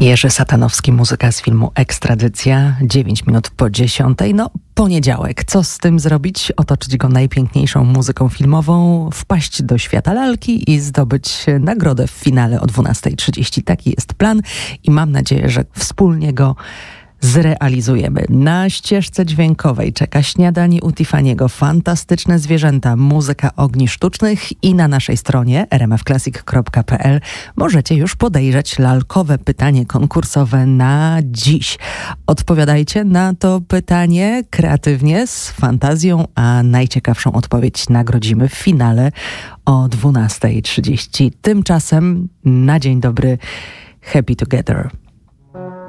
Jerzy Satanowski, muzyka z filmu Ekstradycja, 9 minut po 10. No, poniedziałek. Co z tym zrobić? Otoczyć go najpiękniejszą muzyką filmową, wpaść do świata lalki i zdobyć nagrodę w finale o 12:30. Taki jest plan i mam nadzieję, że wspólnie go zrealizujemy. Na ścieżce dźwiękowej czeka śniadanie u Tiffany'ego, fantastyczne zwierzęta, muzyka ogni sztucznych i na naszej stronie rmfclassic.pl możecie już podejrzeć lalkowe pytanie konkursowe na dziś. Odpowiadajcie na to pytanie kreatywnie, z fantazją, a najciekawszą odpowiedź nagrodzimy w finale o 12:30. Tymczasem na dzień dobry Happy Together.